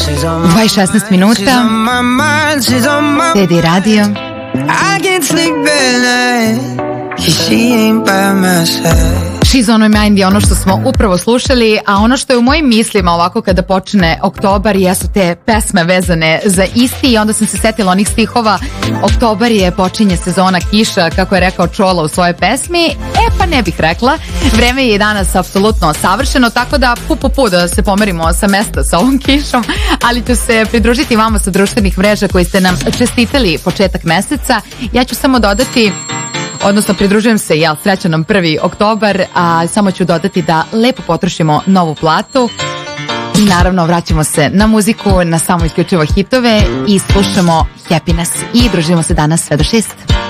2:16 minuta. Teddy Radio. She's on my mind je ono što smo upravo slušali, a ono što je u mojim mislima ovako kada počne oktobar jesu te pesme vezane za isti i onda sam se setila onih stihova: oktobar je, počinje sezona kiša, kako je rekao Čola u svojoj pesmi. Pa ne bih rekla, vreme je danas apsolutno savršeno, tako da da se pomerimo sa mesta sa ovom kišom, ali ću se pridružiti vama sa društvenih mreža koji ste nam čestitali početak meseca. Ja ću samo dodati, odnosno pridružujem se, srećan nam 1. oktobar, a samo ću dodati da lepo potrošimo novu platu. I naravno vraćamo se na muziku, na samo isključivo hitove i slušamo Happiness i družimo se danas sve do 6.